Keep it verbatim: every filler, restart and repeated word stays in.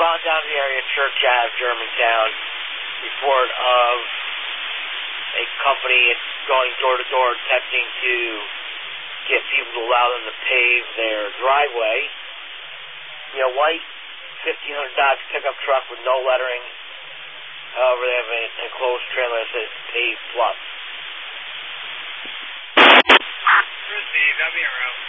Respond down to the area, Church Ave, Germantown. Report of a company going door to door attempting to get people to allow them to pave their driveway. You know, white fifteen hundred Dodge pickup truck with no lettering. However, they have an enclosed trailer that says pave plus. Receive, that'll be a route.